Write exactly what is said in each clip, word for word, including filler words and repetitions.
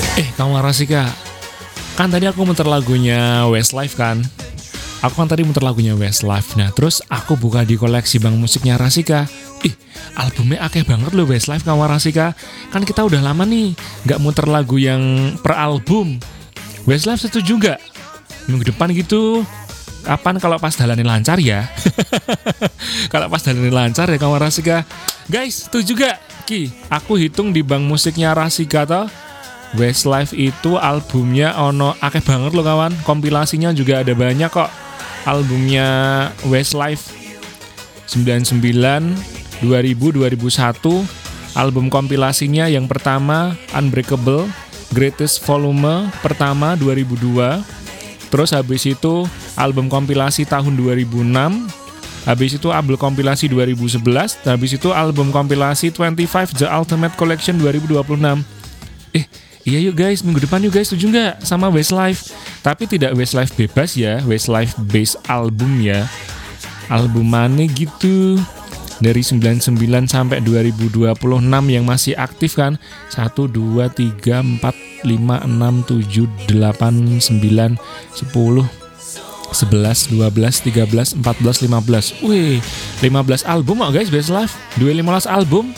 Eh, kamu Rasika, kan tadi aku muter lagunya Westlife kan? Aku kan tadi muter lagunya Westlife. Nah, terus aku buka di koleksi bank musiknya Rasika. Ih, albumnya akeh banget loh Westlife kamu Rasika. Kan kita udah lama nih nggak muter lagu yang per album. Westlife setuju nggak? Minggu depan gitu. Kapan kalau pas dalanin lancar ya? Kalau pas dalanin lancar ya kamu Rasika. Guys, setuju gak? Ki, aku hitung di bank musiknya Rasika toh. Westlife itu albumnya ono akeh banget loh kawan. Kompilasinya juga ada banyak kok. Albumnya Westlife sembilan puluh sembilan, dua ribu, dua ribu satu. Album kompilasinya yang pertama Unbreakable, Greatest Volume pertama dua ribu dua. Terus habis itu album kompilasi tahun dua ribu enam. Habis itu album kompilasi dua ribu sebelas. Habis itu album kompilasi dua puluh lima The Ultimate Collection dua ribu dua puluh enam. Eh, iya yuk guys, minggu depan yuk guys, setuju nggak sama Westlife? Tapi tidak Westlife bebas ya, Westlife based album ya. Album mana gitu. Dari sembilan puluh sembilan sampai dua ribu dua puluh enam yang masih aktif kan. satu, dua, tiga, empat, lima, enam, tujuh, delapan, sembilan, sepuluh, sebelas, dua belas, tiga belas, empat belas, lima belas. Wih, lima belas album kok guys Westlife. dua ratus lima belas album.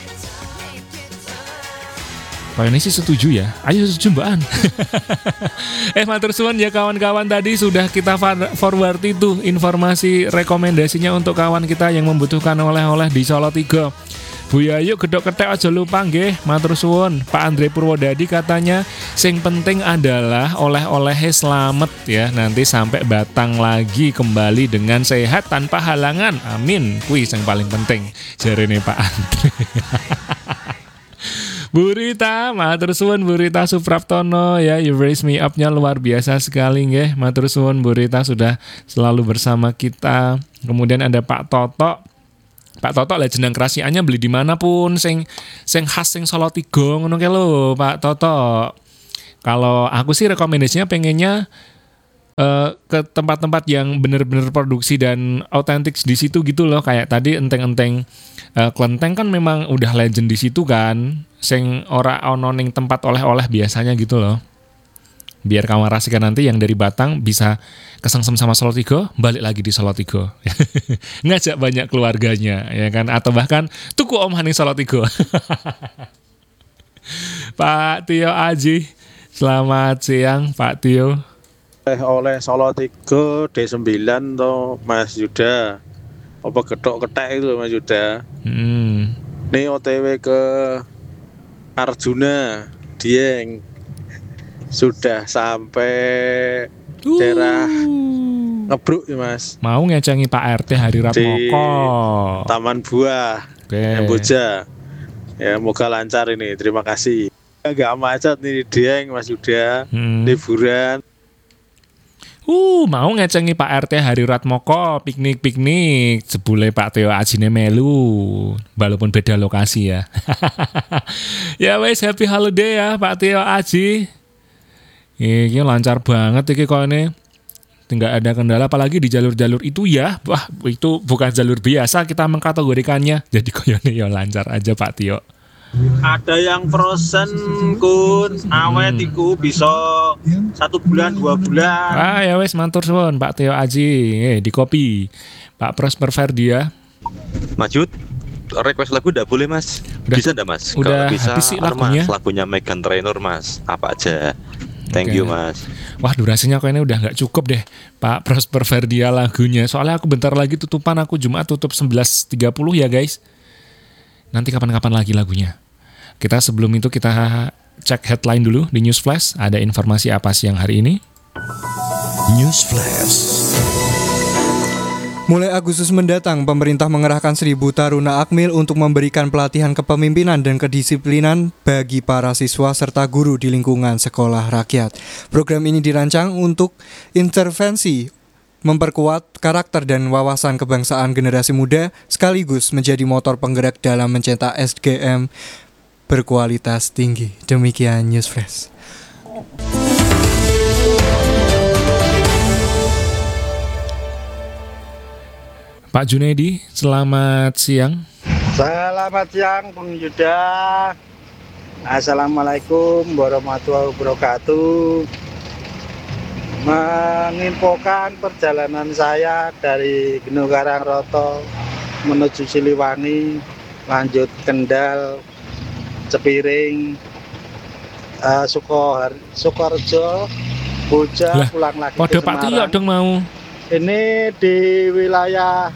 Pak ini sih setuju ya. Ayo setuju mbaan. eh matur suwun ya kawan-kawan, tadi sudah kita forward itu informasi rekomendasinya untuk kawan kita yang membutuhkan oleh-oleh di Solo tiga. Bu Yayu gedok ketek aja lupa nggih. Matur suwun. Pak Andre Purwodadi katanya sing penting adalah oleh-oleh selamat ya. Nanti sampai Batang lagi kembali dengan sehat tanpa halangan. Amin. Kuwi sing paling penting jarene Pak Andre. Bu Rita, matur suwun Bu Rita Supraptono ya, you raise me up-nya luar biasa sekali nggih. Matur suwun Bu Rita sudah selalu bersama kita. Kemudian ada Pak Toto. Pak Toto lah jeneng kerasiannya beli dimanapun sing sing khas sing Solo tiga ngono ke lho Pak Toto. Kalau aku sih rekomendasinya pengennya uh, ke tempat-tempat yang bener-bener produksi dan autentik di situ gitu loh. Kayak tadi enteng-enteng uh, Klenteng kan memang udah legend di situ kan. Sing ora ono ning tempat oleh-oleh biasanya gitu loh. Biar kawan Rasika nanti yang dari Batang bisa kesengsem sama Solo tiga, balik lagi di Solo tiga. Ngajak banyak keluarganya ya kan, atau bahkan tuku omah ning Solo tiga. Pak Tio Aji, selamat siang Pak Tio. Oleh oleh Solo tiga D sembilan toh Mas Yuda. Apa gedok ketek itu Mas Yuda? Hmm. Ini O T W ke Arjuna Dieng, sudah sampai uh. daerah Ngebruk ya Mas. Mau ngecengi Pak R T Hari Ratmoko di Taman Buah okay. Kamboja. Ya moga lancar ini, terima kasih. Agak macet nih di Dieng Mas Yuda, hmm. liburan. Uh, mau ngecengi Pak R T Hari Ratmoko, piknik-piknik, sebule Pak Teo Ajine melu, walaupun beda lokasi ya. Ya wes, happy holiday ya Pak Teo Aji. Ini lancar banget iki kok ini. Tidak ada kendala apalagi di jalur-jalur itu ya. Wah, itu bukan jalur biasa kita mengkategorikannya. Jadi koyone ya lancar aja Pak Tio. Ada yang frozen kun awet hmm. iku bisa satu bulan dua bulan. Ah ya wes mantur suwun Pak Teo Aji. Eh di kopi Pak Prosper Ferdia. Majud request lagu udah boleh Mas. Udah, bisa enggak Mas? Udah kalau bisa habis sih lagunya. Mas, lagunya Meghan Trainor Mas. Apa aja. Thank okay. you Mas. Wah durasinya kayaknya udah gak cukup deh Pak Prosper Ferdia lagunya. Soalnya aku bentar lagi tutupan, aku Jumat tutup sebelas tiga puluh ya guys. Nanti kapan-kapan lagi lagunya. Kita sebelum itu kita cek headline dulu di News Flash. Ada informasi apa siang hari ini? News Flash. Mulai Agustus mendatang, pemerintah mengerahkan seribu taruna Akmil untuk memberikan pelatihan kepemimpinan dan kedisiplinan bagi para siswa serta guru di lingkungan sekolah rakyat. Program ini dirancang untuk intervensi memperkuat karakter dan wawasan kebangsaan generasi muda sekaligus menjadi motor penggerak dalam mencetak S D M berkualitas tinggi. Demikian News Flash. Pak Junaidi, selamat siang. Selamat siang Bung Yuda. Assalamualaikum warahmatullahi wabarakatuh. Menginfokan perjalanan saya dari Gunung Karangroto menuju Siliwangi, lanjut Kendal, Cepiring, uh, Sukohar, Sukorejo, Boja, Lah, pulang lagi Podo ke Pak Tio Semarang. dong mau. Ini di wilayah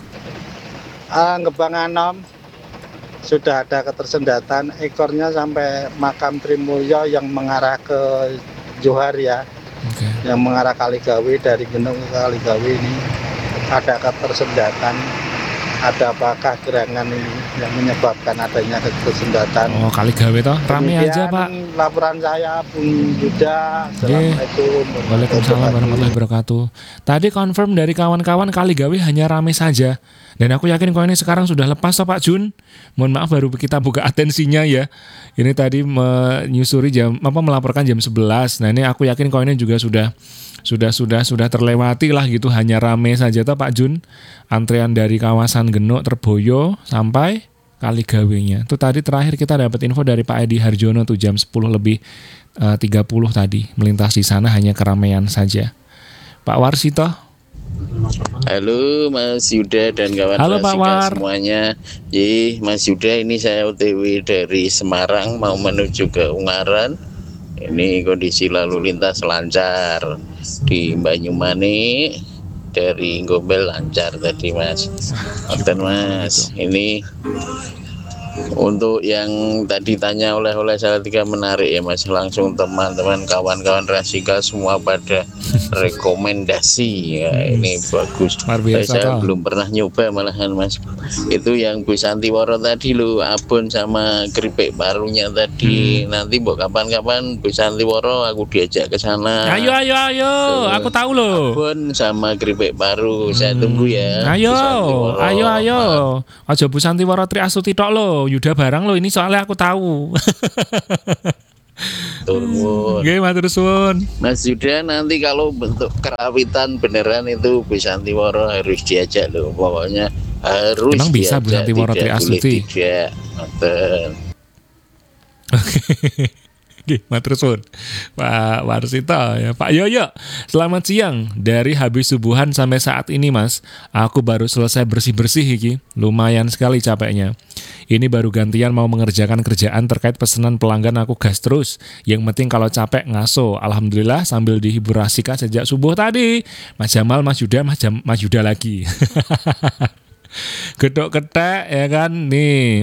uh, Gebang Anom sudah ada ketersendatan, ekornya sampai makam Trimulyo yang mengarah ke Johar ya, Okay. yang mengarah Kaligawe. Dari Gunung ke Kaligawe ini ada ketersendatan. Ada apakah gerangan ini yang menyebabkan adanya ketersendatan? Oh, kali gawe toh, rame Demikian aja Pak. laporan saya, Bung Yuda. Assalamualaikum. Waalaikumsalam warahmatullahi wabarakatuh. Tadi confirm dari kawan-kawan kali gawe hanya rame saja. Dan aku yakin kau ini sekarang sudah lepas toh Pak Jun. Mohon maaf baru kita buka atensinya ya. Ini tadi menyusuri jam apa melaporkan jam sebelas. Nah, ini aku yakin kau ini juga sudah sudah sudah sudah terlewati lah gitu, hanya rame saja toh Pak Jun. Antrean dari kawasan Genuk Terboyo sampai Kaligawenya. Itu tadi terakhir kita dapat info dari Pak Edi Harjono tuh jam sepuluh lebih uh, tiga puluh tadi. Melintas di sana hanya keramaian saja. Pak Warsito. Halo Mas Yuda dan kawan Halo, Pak Rasika War. semuanya. Jadi Mas Yuda, ini saya O T W dari Semarang mau menuju ke Ungaran. Ini kondisi lalu lintas lancar di Banyumani, dari Gombel lancar tadi Mas. Oke Mas, ini untuk yang tadi tanya oleh-oleh saya tiga menarik ya Mas. Langsung teman-teman kawan-kawan Rasika semua pada rekomendasi ya, ini bagus. Luar biasa, saya toh. belum pernah nyoba malahan Mas. Itu yang Bu Santiworo tadi lo, abon sama keripik barunya tadi. Hmm. Nanti mbok kapan-kapan Bu Santiworo aku diajak ke sana. Ayo ayo ayo, Tuh. aku tahu loh. Abon sama keripik baru. Saya tunggu ya. Ayo, Bu Santiworo. ayo ayo. Maaf. Aja Bu Santiworo Tri Astuti tok lo, Yuda barang lo ini soalnya aku tahu. Turun. Nggih, matur suwun. Mas Yuda, nanti kalau bentuk kerawitan beneran itu Bu Santiworo harus diajak loh. Pokoknya harus Emang bisa Bu diajak, Santiworo tidak Tri boleh Astuti? tidak. Ngoten. Oke, matur suwun. Pak Warsito ya, Pak Yoyo. Selamat siang. Dari habis subuhan sampai saat ini, Mas, aku baru selesai bersih-bersih iki. Lumayan sekali capeknya. Ini baru gantian mau mengerjakan kerjaan terkait pesanan pelanggan aku gas terus. Yang penting kalau capek ngaso. Alhamdulillah sambil dihibur Rasika sejak subuh tadi. Mas Jamal, Mas Yuda, Mas, Jam, Mas Yuda lagi. Gedok ketek ya kan nih.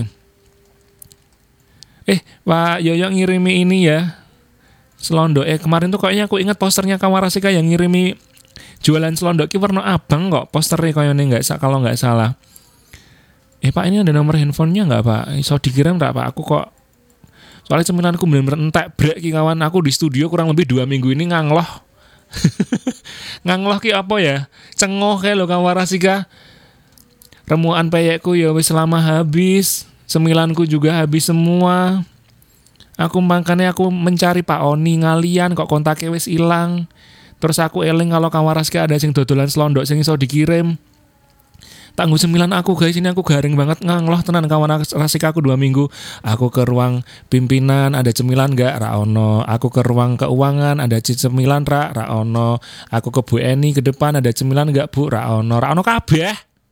Eh, Pak Yoyo ngirimi ini ya. Selondok. Eh, kemarin tuh kayaknya aku ingat posternya Kawarasika yang ngirimi jualan selondok ki warna abang kok. Posternya kayaknya enggak kalau nggak salah. Eh, Pak, ini ada nomor handphonenya nggak, Pak? Iso dikirim nggak, Pak? Aku kok soalnya cemilanku bener-bener entek brek ki kawan. Aku di studio kurang lebih dua minggu ini ngangloh. Ngangloh ki apa ya? Cengoh kayak lo Kawarasika. Remuan peyekku ya wis lama habis. Semilanku juga habis semua. Aku makanya aku mencari Pak Oni ngalian kok kontaknya wis ilang. Terus aku eling kalau Kawarasika ada sing dodolan selondok sing iso dikirim. Tangguh sembilan aku guys, ini aku garing banget ngangloh tenan kawan Rasika aku dua minggu. Aku ke ruang pimpinan ada cemilan gak? Ra ono. Aku ke ruang keuangan ada cemilan ra? Ra ono. Aku ke Bu Eni ke depan ada cemilan gak Bu? Ra ono. Ra ono kabeh.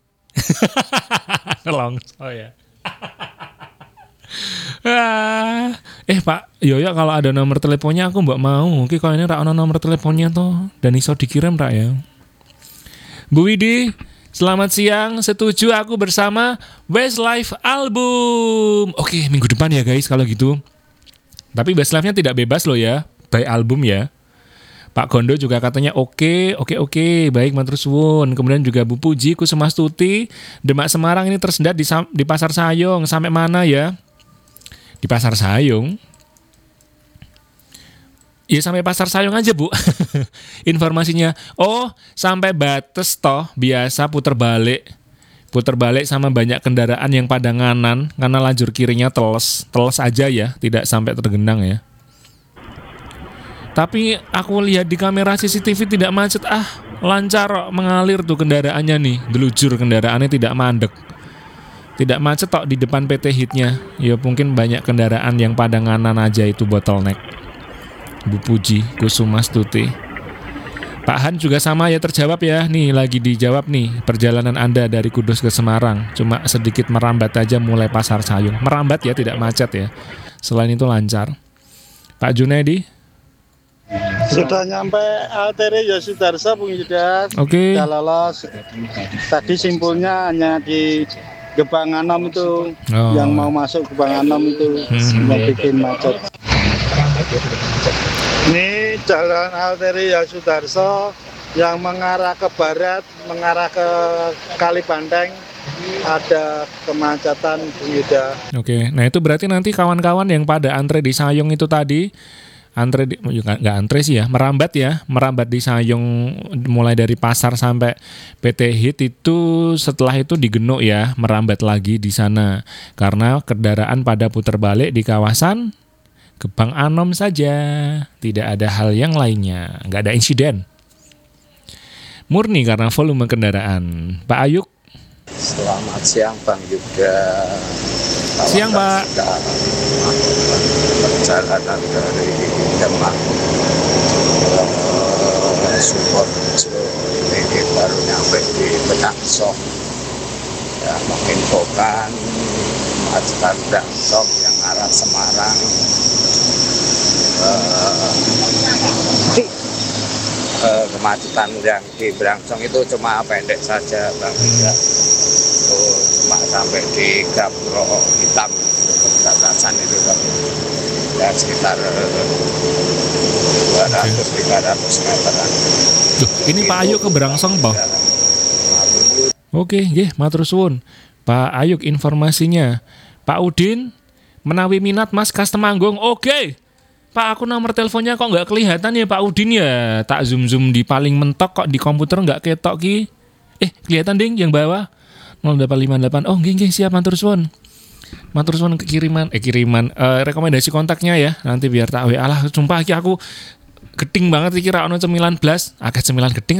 Tolong. Oh ya. Ah, eh Pak Yoyo kalau ada nomor teleponnya aku mbak mau. Oke kalau ini ra ono nomor teleponnya toh dan iso dikirim ra ya. Bu Widi, selamat siang. Setuju aku bersama Westlife album. Oke minggu depan ya guys kalau gitu. Tapi Westlife-nya tidak bebas loh ya, by album ya. Pak Gondo juga katanya oke, oke, oke, baik matur suwun. Kemudian juga Bu Puji, Kusumastuti, Demak Semarang ini tersendat di, di Pasar Sayung. Sampai mana ya? Di Pasar Sayung. Ya sampai Pasar Sayung aja Bu. Informasinya. Oh sampai Bates toh. Biasa puter balik. Puter balik sama banyak kendaraan yang pada nganan. Karena lajur kirinya teles. Teles aja ya. Tidak sampai tergenang ya. Tapi aku lihat di kamera C C T V tidak macet. Ah lancar mengalir tuh kendaraannya nih. Delujur kendaraannya tidak mandek. Tidak macet tok di depan P T Hit-nya. Ya mungkin banyak kendaraan yang pada nganan aja itu bottleneck. Bu Puji, Kusumastuti. Pak Han juga sama ya terjawab ya. Nih lagi dijawab nih. Perjalanan Anda dari Kudus ke Semarang cuma sedikit merambat aja mulai Pasar Sayung. Merambat ya, tidak macet ya. Selain itu lancar. Pak Junedi. Sudah nyampe arteri Yosudarso Bung Yuda. Oke. Sudah lolos. Tadi simpulnya hanya di Gebang Anom itu, Oh. yang mau masuk Gebang Anom itu Hmm. mau bikin macet. Ini jalan arteri Yosudarso yang mengarah ke barat, mengarah ke Kalibanteng, ada kemacetan Bung Yuda. Oke, nah itu berarti nanti kawan-kawan yang pada antre di Sayung itu tadi, antre di, ya nggak nggak antre sih ya, merambat ya, merambat di Sayung mulai dari pasar sampai P T Hit itu setelah itu digenuk ya, merambat lagi di sana karena kendaraan pada putar balik di kawasan Gebang Anom saja, tidak ada hal yang lainnya, nggak ada insiden. Murni karena volume kendaraan. Pak Ayuk. Selamat siang Bang Yuda. Siang, Pak. Perjalanan dari Demak ke Sukoharjo ini baru nyampe di Benangsong. Ya, menginfokan kemacetan Benangsong yang arah Semarang. Eh, eh, kemacetan yang di Benangsong itu cuma pendek saja Bang Yuda. Oh, cuma sampai di Gapuro Hitam perbatasan itu kan ya sekitar dua ratus sampai tiga ratus meteran. Duh, ini Pak Ayuk ke Berangsong, Pak. Oke, nggih, matur suwun. Pak Ayuk informasinya. Pak Udin, menawi minat Mas kas Temanggung. Oke. Pak, aku nomor teleponnya kok nggak kelihatan ya Pak Udin ya. Tak zoom-zoom di paling mentok kok di komputer nggak ketok ki. Eh, kelihatan ding yang bawah. nol delapan lima delapan. Oh, nggih nggih siap matur suwun. Matur suwun kiriman eh kiriman eh, rekomendasi kontaknya ya. Nanti biar tak W A lah. Sumpah iki aku geding banget iki ra ono sembilan belas, akeh sembilan geding